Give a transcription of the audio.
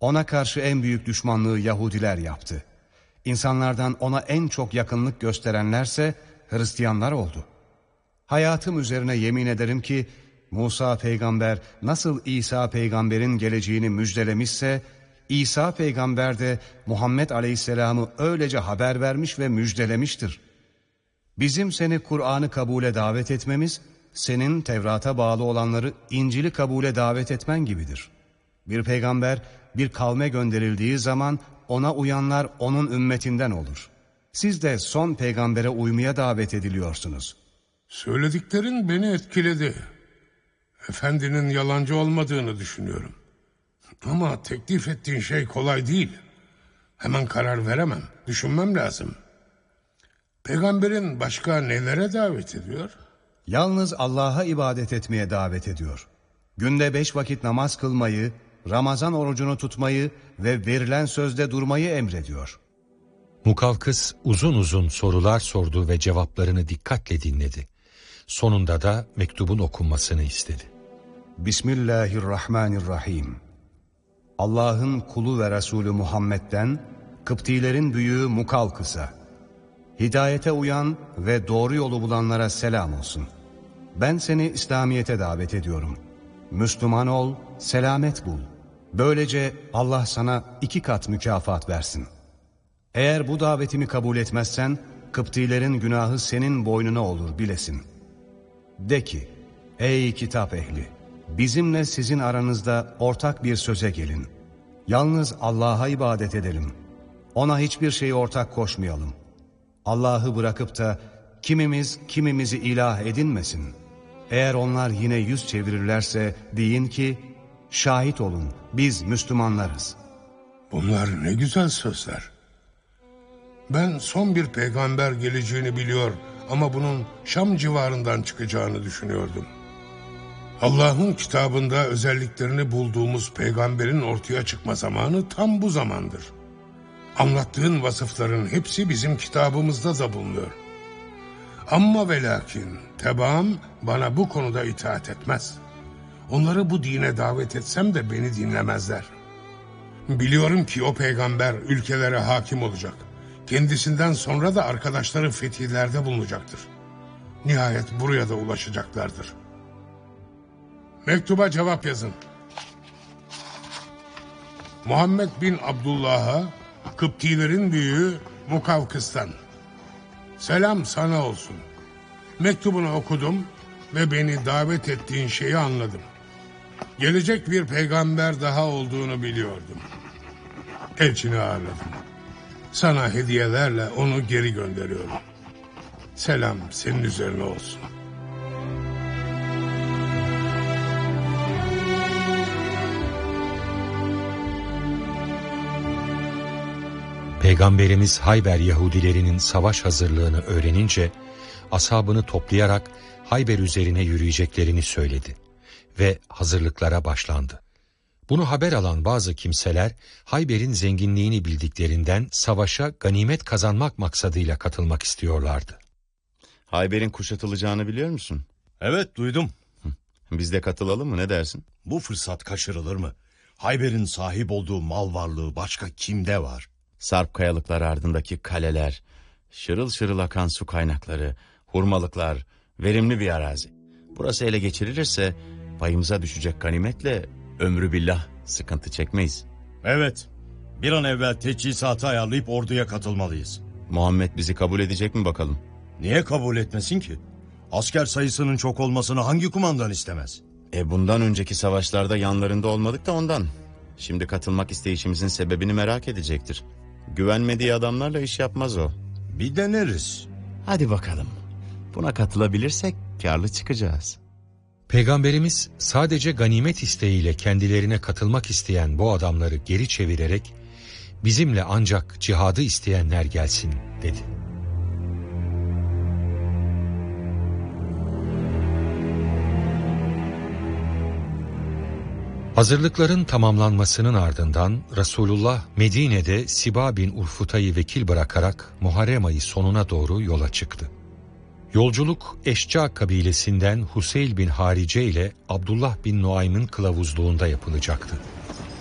Ona karşı en büyük düşmanlığı Yahudiler yaptı. İnsanlardan ona en çok yakınlık gösterenlerse Hristiyanlar oldu. Hayatım üzerine yemin ederim ki Musa peygamber nasıl İsa peygamberin geleceğini müjdelemişse, İsa peygamber de Muhammed aleyhisselamı öylece haber vermiş ve müjdelemiştir. Bizim seni Kur'an'ı kabule davet etmemiz, senin Tevrat'a bağlı olanları İncil'i kabule davet etmen gibidir. Bir peygamber bir kavme gönderildiği zaman ona uyanlar onun ümmetinden olur. Siz de son peygambere uymaya davet ediliyorsunuz. Söylediklerin beni etkiledi. Efendinin yalancı olmadığını düşünüyorum. Ama teklif ettiğin şey kolay değil. Hemen karar veremem. Düşünmem lazım. Peygamberin başka nelere davet ediyor? Yalnız Allah'a ibadet etmeye davet ediyor. Günde 5 vakit namaz kılmayı, Ramazan orucunu tutmayı ve verilen sözde durmayı emrediyor. Mukavkıs uzun uzun sorular sordu ve cevaplarını dikkatle dinledi. Sonunda da mektubun okunmasını istedi. Bismillahirrahmanirrahim. Allah'ın kulu ve Resulü Muhammed'den, Kıptilerin büyüğü Mukavkıs'a, hidayete uyan ve doğru yolu bulanlara selam olsun. Ben seni İslamiyet'e davet ediyorum. Müslüman ol, selamet bul. Böylece Allah sana 2 kat mükafat versin. Eğer bu davetimi kabul etmezsen, Kıptilerin günahı senin boynuna olur bilesin. De ki, ey kitap ehli, bizimle sizin aranızda ortak bir söze gelin. Yalnız Allah'a ibadet edelim. Ona hiçbir şeyi ortak koşmayalım. Allah'ı bırakıp da kimimiz kimimizi ilah edinmesin. Eğer onlar yine yüz çevirirlerse deyin ki, şahit olun biz Müslümanlarız. Bunlar ne güzel sözler. Ben son bir peygamber geleceğini biliyor ama bunun Şam civarından çıkacağını düşünüyordum. Allah'ın kitabında özelliklerini bulduğumuz peygamberin ortaya çıkma zamanı tam bu zamandır. Anlattığın vasıfların hepsi bizim kitabımızda da bulunuyor. Amma ve lakin tebaam bana bu konuda itaat etmez. Onları bu dine davet etsem de beni dinlemezler. Biliyorum ki o peygamber ülkelere hakim olacak. Kendisinden sonra da arkadaşları fetihlerde bulunacaktır. Nihayet buraya da ulaşacaklardır. Mektuba cevap yazın. Muhammed bin Abdullah'a, Kıptilerin büyüğü Mukavkıs'tan. Selam sana olsun. Mektubunu okudum ve beni davet ettiğin şeyi anladım. Gelecek bir peygamber daha olduğunu biliyordum. Elçini ağırladım. Sana hediyelerle onu geri gönderiyorum. Selam senin üzerine olsun. Peygamberimiz Hayber Yahudilerinin savaş hazırlığını öğrenince ashabını toplayarak Hayber üzerine yürüyeceklerini söyledi ve hazırlıklara başlandı. Bunu haber alan bazı kimseler Hayber'in zenginliğini bildiklerinden savaşa ganimet kazanmak maksadıyla katılmak istiyorlardı. Hayber'in kuşatılacağını biliyor musun? Evet, duydum. Biz de katılalım mı, ne dersin? Bu fırsat kaçırılır mı? Hayber'in sahip olduğu mal varlığı başka kimde var? Sarp kayalıklar ardındaki kaleler, şırıl şırıl akan su kaynakları, hurmalıklar, verimli bir arazi. Burası ele geçirilirse payımıza düşecek ganimetle ömrü billah sıkıntı çekmeyiz. Evet, bir an evvel teçhizatı ayarlayıp orduya katılmalıyız. Muhammed bizi kabul edecek mi bakalım? Niye kabul etmesin ki? Asker sayısının çok olmasını hangi kumandan istemez? Bundan önceki savaşlarda yanlarında olmadık da ondan. Şimdi katılmak isteyişimizin sebebini merak edecektir. Güvenmediği adamlarla iş yapmaz o. Bir deneriz. Hadi bakalım. Buna katılabilirsek kârlı çıkacağız. Peygamberimiz sadece ganimet isteğiyle kendilerine katılmak isteyen bu adamları geri çevirerek bizimle ancak cihadı isteyenler gelsin dedi. Hazırlıkların tamamlanmasının ardından Resulullah Medine'de Siba bin Urfuta'yı vekil bırakarak Muharrem ayı sonuna doğru yola çıktı. Yolculuk Eşca kabilesinden Huseyl bin Harice ile Abdullah bin Nuaym'ın kılavuzluğunda yapılacaktı.